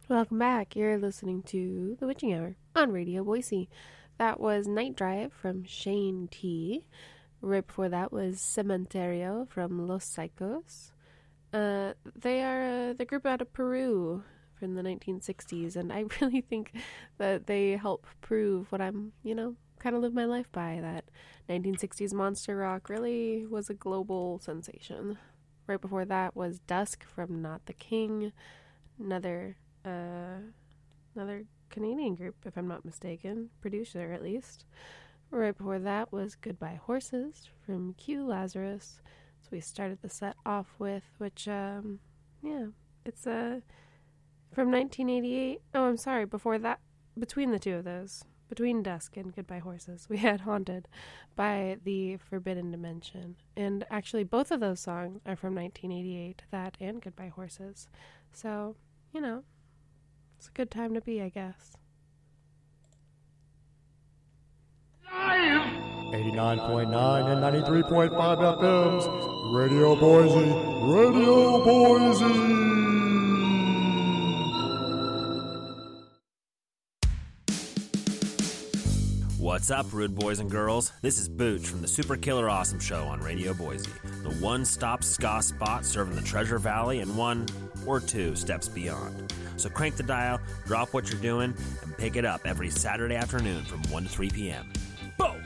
Welcome back. You're listening to The Witching Hour on Radio Boise. That was Night Drive from Shane T. Right before that was Cementerio from Los Psychos. They are the group out of Peru from the 1960s, and I really think that they help prove what I'm, kind of live my life by, that 1960s monster rock really was a global sensation. Right before that was Dusk from Not the King, another Canadian group, if I'm not mistaken, producer at least. Right before that was Goodbye Horses from Q Lazarus. So we started the set off with, which, it's from 1988. Oh, I'm sorry, before that, between the two of those, between Dusk and Goodbye Horses, we had Haunted by the Forbidden Dimension. And actually, both of those songs are from 1988, that and Goodbye Horses. So, it's a good time to be, I guess. 89.9 and 93.5 FMs. Radio Boise. Radio Boise. What's up, rude boys and girls? This is Booch from the Super Killer Awesome Show on Radio Boise, the one-stop ska spot serving the Treasure Valley and one or two steps beyond. So crank the dial, drop what you're doing, and pick it up every Saturday afternoon from 1 to 3 p.m. Boom!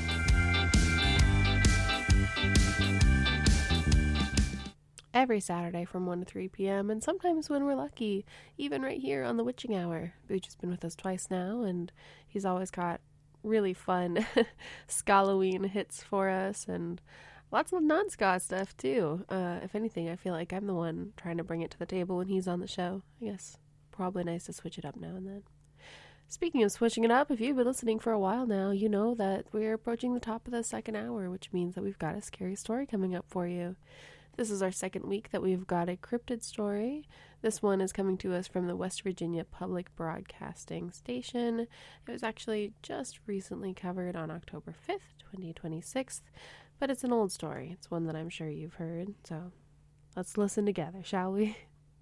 Every Saturday from 1 to 3 p.m., and sometimes when we're lucky, even right here on The Witching Hour. Booch has been with us twice now, and he's always got really fun Scalloween hits for us, and lots of non-ska stuff, too. If anything, I feel like I'm the one trying to bring it to the table when he's on the show. I guess probably nice to switch it up now and then. Speaking of switching it up, if you've been listening for a while now, you know that we're approaching the top of the second hour, which means that we've got a scary story coming up for you. This is our second week that we've got a cryptid story. This one is coming to us from the West Virginia Public Broadcasting Station. It was actually just recently covered on October 5th, 2026, but it's an old story. It's one that I'm sure you've heard, so let's listen together, shall we?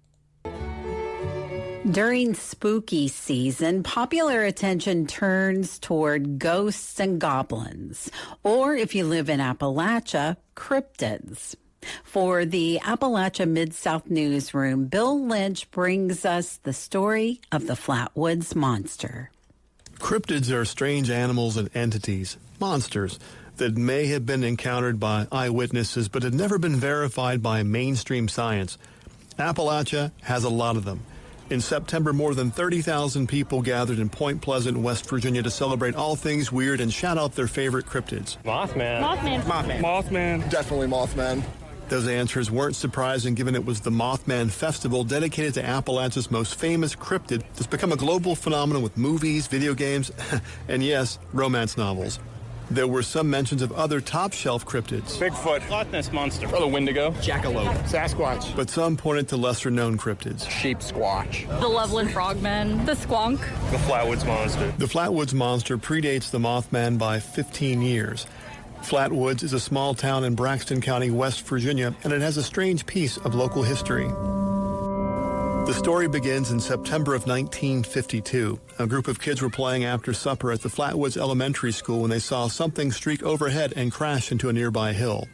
During spooky season, popular attention turns toward ghosts and goblins, or if you live in Appalachia, cryptids. For the Appalachia Mid-South Newsroom, Bill Lynch brings us the story of the Flatwoods Monster. Cryptids are strange animals and entities, monsters, that may have been encountered by eyewitnesses but have never been verified by mainstream science. Appalachia has a lot of them. In September, more than 30,000 people gathered in Point Pleasant, West Virginia to celebrate all things weird and shout out their favorite cryptids. Mothman. Mothman. Mothman. Mothman. Definitely Mothman. Those answers weren't surprising given it was the Mothman Festival dedicated to Appalachia's most famous cryptid that's become a global phenomenon with movies, video games, and yes, romance novels. There were some mentions of other top-shelf cryptids. Bigfoot. Loch Ness Monster. Oh, the Wendigo. Jackalope. Sasquatch. But some pointed to lesser-known cryptids. Sheep Squatch. The Loveland Frogman. The Squonk. The Flatwoods Monster. The Flatwoods Monster predates the Mothman by 15 years. Flatwoods is a small town in Braxton County, West Virginia, and it has a strange piece of local history. The story begins in September of 1952. A group of kids were playing after supper at the Flatwoods Elementary School when they saw something streak overhead and crash into a nearby hill.